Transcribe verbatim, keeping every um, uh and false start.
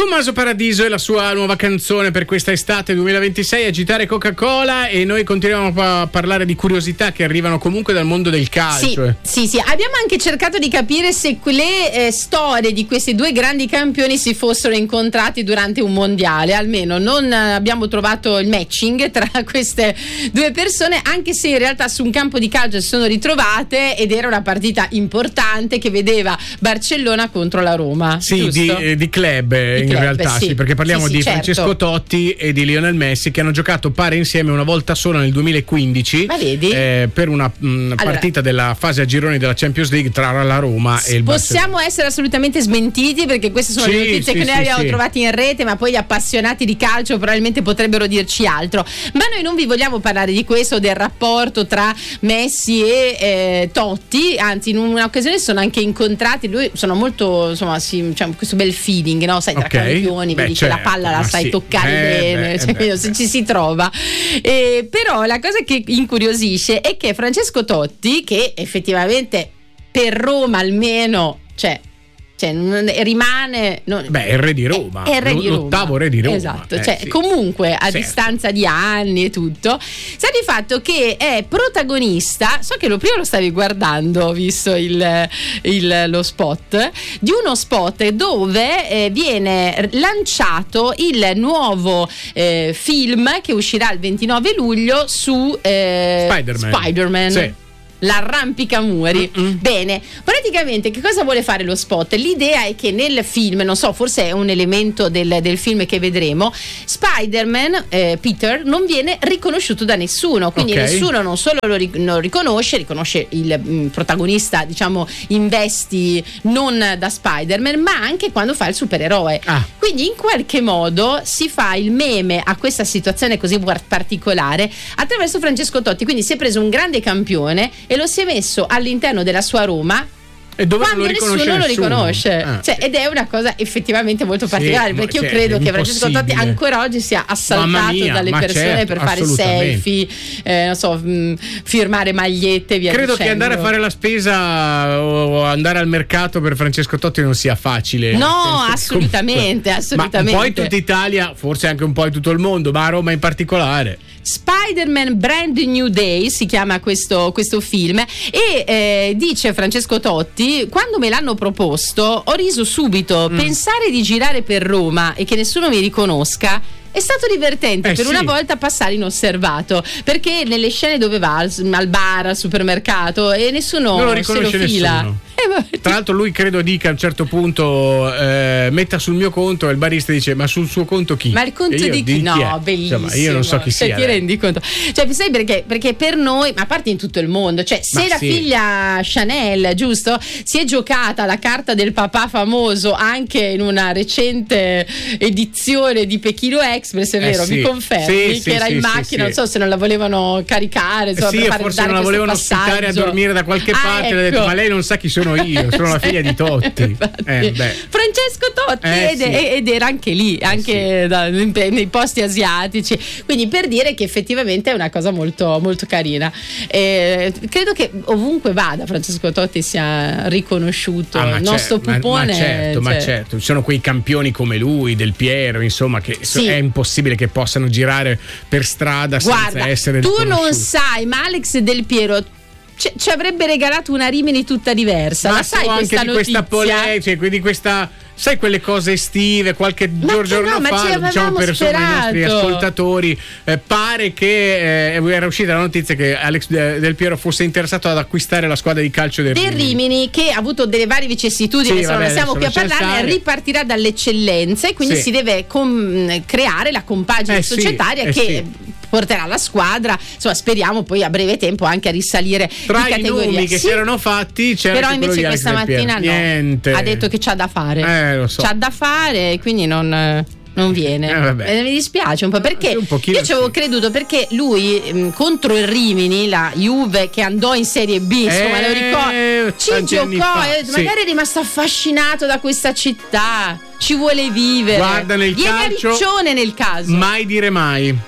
Tommaso Paradiso e la sua nuova canzone per questa estate duemilaventisei, Agitare Coca-Cola, e noi continuiamo a parlare di curiosità che arrivano comunque dal mondo del calcio. Sì, sì, sì. Abbiamo anche cercato di capire se le eh, storie di questi due grandi campioni si fossero incontrati durante un mondiale, almeno non eh, abbiamo trovato il matching tra queste due persone, anche se in realtà su un campo di calcio si sono ritrovate ed era una partita importante che vedeva Barcellona contro la Roma. Sì, di, eh, di club. Di in club, realtà sì. sì, perché parliamo sì, sì, di certo. Francesco Totti e di Lionel Messi, che hanno giocato pari insieme una volta sola nel duemilaquindici. Ma vedi? Eh, per una mh, allora, partita della fase a gironi della Champions League tra la Roma e il Barcellona. Possiamo essere assolutamente smentiti, perché queste sono sì, le notizie sì, che noi sì, abbiamo sì. trovate in rete, ma poi gli appassionati di calcio probabilmente potrebbero dirci altro. Ma noi non vi vogliamo parlare di questo, del rapporto tra Messi e eh, Totti, anzi in un'occasione sono anche incontrati, lui sono molto, insomma, sì, cioè, questo bel feeling, no? Sai, tra okay. campioni, beh, vedi certo, che la palla la sai sì. toccare eh, bene, beh, cioè, beh, se beh. ci si trova. Eh, però la cosa che incuriosisce è che Francesco Totti, che effettivamente per Roma almeno, cioè Cioè, non, rimane non, beh, è il re di Roma, è il re di Roma. L'ottavo re di Roma, esatto, eh, cioè sì. comunque a certo. distanza di anni e tutto, sta di fatto che è protagonista. So che lo prima lo stavi guardando, ho visto il, il, lo spot di uno spot dove eh, viene lanciato il nuovo eh, film che uscirà il ventinove luglio su eh, Spider-Man, Spider-Man. Sì. L'arrampicamuri. Mm-mm. Bene, praticamente che cosa vuole fare lo spot? L'idea è che nel film, non so, forse è un elemento del, del film che vedremo, Spider-Man, eh, Peter, non viene riconosciuto da nessuno, quindi okay. nessuno non solo lo ric- non riconosce, riconosce il mh, protagonista, diciamo, in vesti non da Spider-Man, ma anche quando fa il supereroe. Ah. Quindi in qualche modo si fa il meme a questa situazione così particolare attraverso Francesco Totti, quindi si è preso un grande campione e lo si è messo all'interno della sua Roma, e dove quando non lo nessuno riconosce lo riconosce, ah, cioè, sì. ed è una cosa effettivamente molto particolare, sì, perché io cioè, credo che Francesco Totti ancora oggi sia assaltato mia, dalle persone certo, per fare selfie, eh, non so, mh, firmare magliette, via credo dicendo. Che andare a fare la spesa o andare al mercato per Francesco Totti non sia facile. No, assolutamente, assolutamente. Ma poi tutta Italia, forse anche un po' in tutto il mondo, ma a Roma in particolare. Spider-Man Brand New Day si chiama questo, questo film, e eh, dice Francesco Totti: quando me l'hanno proposto ho riso subito, mm. pensare di girare per Roma e che nessuno mi riconosca è stato divertente, eh per sì. una volta passare inosservato, perché nelle scene dove va al, al bar, al supermercato, e nessuno non lo riconosce, se lo fila. Nessuno. Tra l'altro lui credo dica a un certo punto eh, metta sul mio conto, e il barista dice: ma sul suo conto chi? Ma il conto di chi? No, bellissimo. Insomma, io non so chi cioè, sia. Ti rendi conto? Cioè, sai perché? Perché per noi, ma a parte in tutto il mondo, cioè se ma la sì. figlia Chanel, giusto, si è giocata la carta del papà famoso anche in una recente edizione di Pechino Express, è vero, eh sì. mi confermi? Sì, che sì, era in sì, macchina, sì, non so se non la volevano caricare, insomma, sì, per fare, forse dare non la volevano passaggio. ospitare a dormire da qualche ah, parte, ecco. le ha detto: ma lei non sa chi sono io, sono la figlia di Totti. eh, Francesco Totti eh, ed, sì. ed era anche lì, anche eh, sì. da, nei posti asiatici, quindi per dire che effettivamente è una cosa molto, molto carina. Eh, credo che ovunque vada Francesco Totti sia riconosciuto, ah, il nostro cer- pupone. Ma, ma certo, cioè. ma certo, ci sono quei campioni come lui, Del Piero, insomma, che sì. è impossibile che possano girare per strada Guarda, senza essere tu riconosciuti. Non sai, ma Alex Del Piero ci, ci avrebbe regalato una Rimini tutta diversa. Ma la sai anche questa di notizia? questa polemica, quindi questa, sai, quelle cose estive qualche ma giorno no, fa, diciamo per sperato. i nostri ascoltatori, eh, pare che eh, era uscita la notizia che Alex Del Piero fosse interessato ad acquistare la squadra di calcio del, del Rimini. Rimini, che ha avuto delle varie vicissitudini, sì, vabbè, non stiamo qui a parlarne, ripartirà dall'eccellenza, e quindi sì. si deve com- creare la compagine eh societaria sì, eh che sì. porterà la squadra, insomma, speriamo poi a breve tempo anche a risalire tra di categoria. I nomi che sì. si erano fatti c'era, però invece questa mattina no, niente. Ha detto che c'ha da fare, eh, lo so. c'ha da fare, quindi non non viene, eh, eh, mi dispiace un po', perché un io ci avevo sì. creduto, perché lui mh, contro il Rimini, la Juve che andò in Serie B, insomma, eh, lo ricordo, ci giocò, e sì. magari è rimasto affascinato da questa città, ci vuole vivere. Guarda, nel viene calcio a Riccione nel caso. mai dire mai.